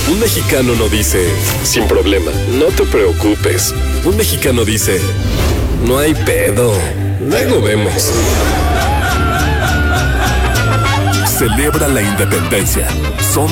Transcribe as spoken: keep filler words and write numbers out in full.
Un mexicano no dice, sin problema, no te preocupes. Un mexicano dice, no hay pedo, luego vemos. Celebra la independencia. Somos